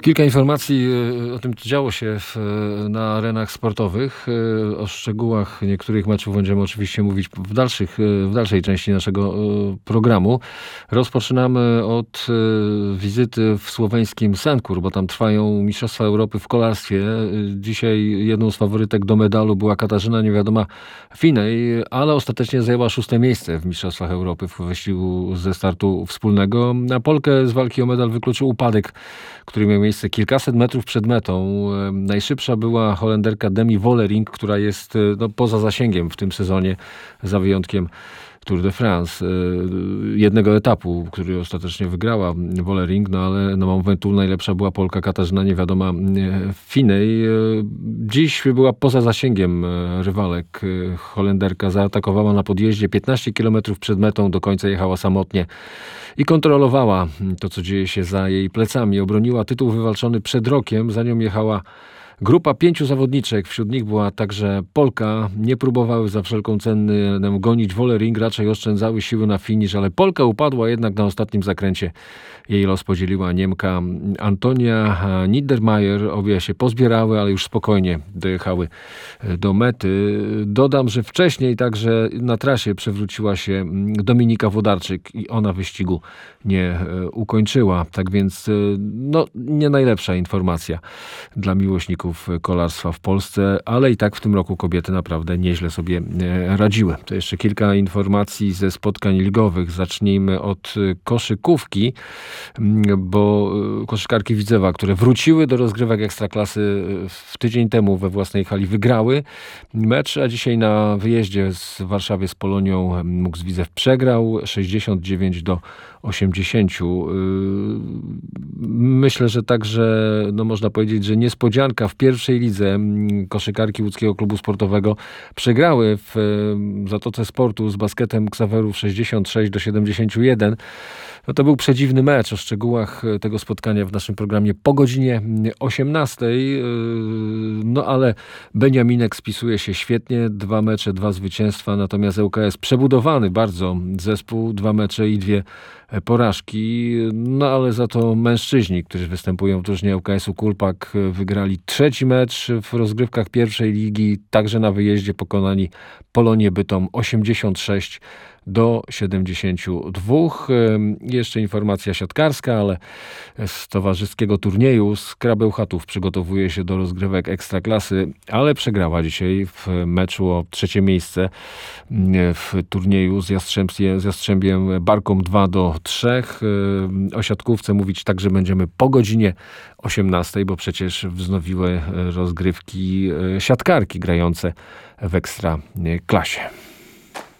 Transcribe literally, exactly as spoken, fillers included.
Kilka informacji o tym, co działo się w, na arenach sportowych. O szczegółach niektórych meczów będziemy oczywiście mówić w, dalszych, w dalszej części naszego programu. Rozpoczynamy od wizyty w słoweńskim Senkur, bo tam trwają Mistrzostwa Europy w kolarstwie. Dzisiaj jedną z faworytek do medalu była Katarzyna Niewiadoma Finej, ale ostatecznie zajęła szóste miejsce w Mistrzostwach Europy w wyścigu ze startu wspólnego. Na Polkę z walki o medal wykluczył upadek, który miał miejsce kilkaset metrów przed metą. Najszybsza była Holenderka Demi Vollering, która jest no, poza zasięgiem w tym sezonie, za wyjątkiem Tour de France. Jednego etapu, który ostatecznie wygrała Vollering, no ale na momentu najlepsza była Polka Katarzyna Niewiadoma Finej. Dziś była poza zasięgiem rywalek. Holenderka zaatakowała na podjeździe piętnaście kilometrów przed metą, do końca jechała samotnie i kontrolowała to, co dzieje się za jej plecami. Obroniła tytuł wywalczony przed rokiem, za nią jechała grupa pięciu zawodniczek, wśród nich była także Polka. Nie próbowały za wszelką cenę gonić Vollering, raczej oszczędzały siły na finisz, ale Polka upadła jednak na ostatnim zakręcie. Jej los podzieliła Niemka Antonia Niedermayer. Obie się pozbierały, ale już spokojnie dojechały do mety. Dodam, że wcześniej także na trasie przewróciła się Dominika Włodarczyk i ona wyścigu nie ukończyła. Tak więc no, nie najlepsza informacja dla miłośników kolarstwa w Polsce, ale i tak w tym roku kobiety naprawdę nieźle sobie radziły. To jeszcze kilka informacji ze spotkań ligowych. Zacznijmy od koszykówki, bo koszykarki Widzewa, które wróciły do rozgrywek Ekstraklasy w tydzień temu we własnej hali, wygrały mecz, a dzisiaj na wyjeździe z Warszawy z Polonią Muks Widzew przegrał sześćdziesiąt dziewięć do osiemdziesięciu. Myślę, że także no można powiedzieć, że niespodzianka w pierwszej lidze. Koszykarki Łódzkiego Klubu Sportowego przegrały w Zatoce Sportu z Basketem Ksawerów sześćdziesiąt sześć do siedemdziesięciu jeden. No to był przedziwny mecz. O szczegółach tego spotkania w naszym programie po godzinie osiemnastej. No ale Beniaminek spisuje się świetnie. Dwa mecze, dwa zwycięstwa. Natomiast ŁKS przebudowany bardzo zespół. Dwa mecze i dwie porażki. No ale za to mężczyźni, którzy występują w drużynie ŁKS-u Kulpak, wygrali trzeci mecz w rozgrywkach pierwszej ligi. Także na wyjeździe pokonani Polonię Bytom osiemdziesiąt sześć do siedemdziesięciu dwóch. Jeszcze informacja siatkarska, ale z towarzyskiego turnieju Skra Bełchatów przygotowuje się do rozgrywek Ekstraklasy, ale przegrała dzisiaj w meczu o trzecie miejsce w turnieju z, Jastrzębie, z Jastrzębiem Barką dwa do trzech. O siatkówce mówić także będziemy po godzinie osiemnastej, bo przecież wznowiły rozgrywki siatkarki grające w Ekstraklasie.